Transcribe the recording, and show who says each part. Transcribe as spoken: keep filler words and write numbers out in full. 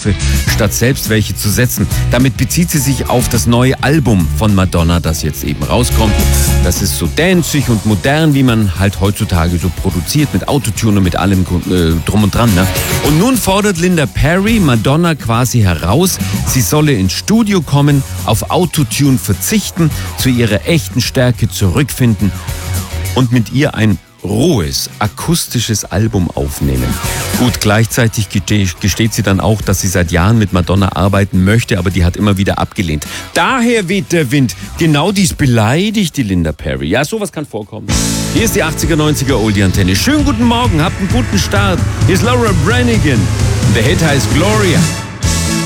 Speaker 1: Stoffe, statt selbst welche zu setzen. Damit bezieht sie sich auf das neue Album von Madonna, das jetzt eben rauskommt. Das ist so danceig und modern, wie man halt heutzutage so produziert, mit Autotune und mit allem äh, drum und dran. Ne? Und nun fordert Linda Perry Madonna quasi heraus, sie solle ins Studio kommen, auf Autotune verzichten, zu ihrer echten Stärke zurückfinden und mit ihr ein rohes, akustisches Album aufnehmen. Gut, gleichzeitig gesteht sie dann auch, dass sie seit Jahren mit Madonna arbeiten möchte, aber die hat immer wieder abgelehnt. Daher weht der Wind. Genau dies beleidigt die Linda Perry. Ja, sowas kann vorkommen. Hier ist die achtziger, neunziger Oldie-Antenne. Schönen guten Morgen, habt einen guten Start. Hier ist Laura Branigan. Der Hit heißt Gloria.